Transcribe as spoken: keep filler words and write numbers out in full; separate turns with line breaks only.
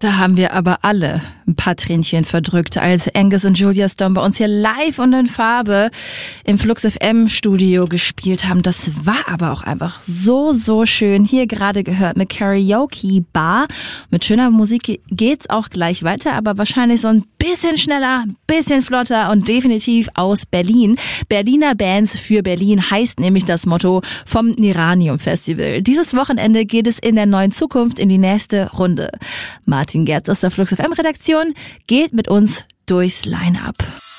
Da haben wir aber alle ein paar Tränchen verdrückt, als Angus und Julia Stone bei uns hier live und in Farbe im Flux F M Studio gespielt haben. Das war aber auch einfach so, so schön. Hier gerade gehört eine Karaoke Bar. Mit schöner Musik geht's auch gleich weiter, aber wahrscheinlich so ein bisschen schneller, bisschen flotter und definitiv aus Berlin. Berliner Bands für Berlin heißt nämlich das Motto vom Niranium Festival. Dieses Wochenende geht es in der neuen Zukunft in die nächste Runde. Martin Gerz aus der Flux F M Redaktion geht mit uns durchs Line-Up.